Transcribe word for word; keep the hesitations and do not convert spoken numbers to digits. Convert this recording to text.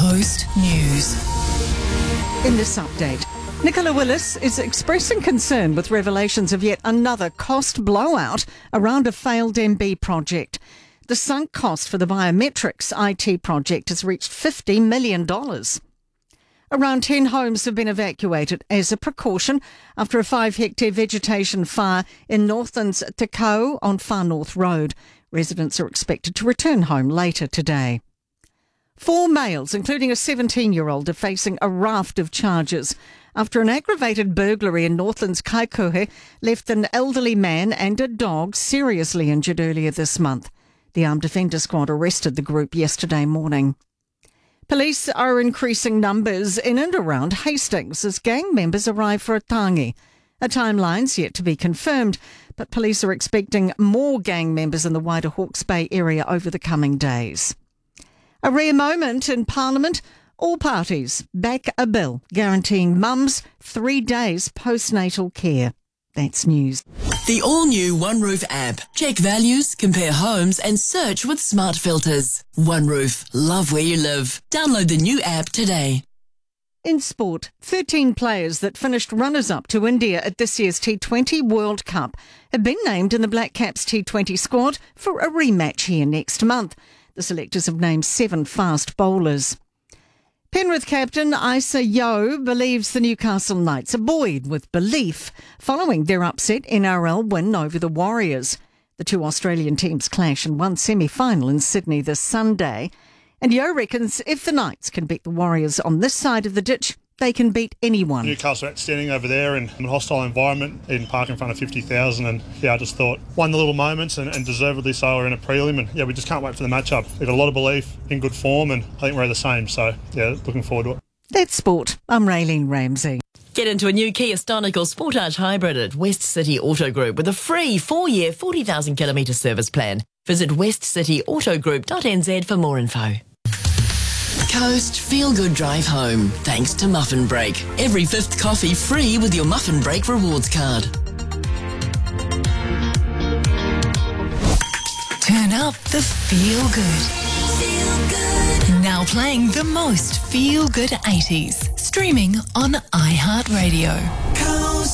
Coast News. In this update, Nicola Willis is expressing concern with revelations of yet another cost blowout around a failed M B project. The sunk cost for the biometrics I T project has reached fifty million dollars. Around ten homes have been evacuated as a precaution after a five-hectare vegetation fire in Northland's Tekau on Far North Road. Residents are expected to return home later today. Four males, including a seventeen-year-old, are facing a raft of charges after an aggravated burglary in Northland's Kaikohe left an elderly man and a dog seriously injured earlier this month. The Armed Defender Squad arrested the group yesterday morning. Police are increasing numbers in and around Hastings as gang members arrive for a tangi. A timeline's yet to be confirmed, but police are expecting more gang members in the wider Hawke's Bay area over the coming days. A rare moment in Parliament. All parties back a bill guaranteeing mums three days postnatal care. That's news. The all-new OneRoof app. Check values, compare homes and search with smart filters. OneRoof. Love where you live. Download the new app today. In sport, thirteen players that finished runners-up to India at this year's T twenty World Cup have been named in the Black Caps T twenty squad for a rematch here next month. The selectors have named seven fast bowlers. Penrith captain Isa Yeo believes the Newcastle Knights are buoyed with belief following their upset N R L win over the Warriors. The two Australian teams clash in one semi-final in Sydney this Sunday. And Yeo reckons if the Knights can beat the Warriors on this side of the ditch, they can beat anyone. Newcastle are outstanding over there in a hostile environment, in park in front of fifty thousand, and yeah, I just thought won the little moments and, and deservedly so are in a prelim, and yeah, we just can't wait for the matchup. We've got a lot of belief, in good form, and I think we're the same, so yeah, looking forward to it. That's sport. I'm Raylene Ramsey. Get into a new Kia Stonical Sportage Hybrid at West City Auto Group with a free four-year, forty thousand kilometre service plan. Visit west city auto group dot n z for more info. Coast Feel Good Drive Home, thanks to Muffin Break. Every fifth coffee free with your Muffin Break rewards card. Turn up the Feel Good. Feel Good. Now playing the most Feel Good eighties. Streaming on iHeartRadio.